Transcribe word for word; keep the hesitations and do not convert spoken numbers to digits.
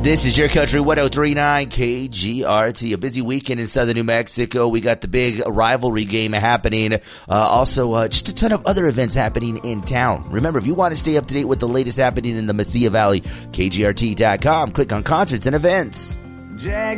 This is your country, one oh three point nine K G R T. A busy weekend in southern New Mexico. We got the big rivalry game happening. Uh, also, uh, just a ton of other events happening in town. Remember, if you want to stay up to date with the latest happening in the Mesilla Valley, K G R T dot com. Click on concerts and events. Jack.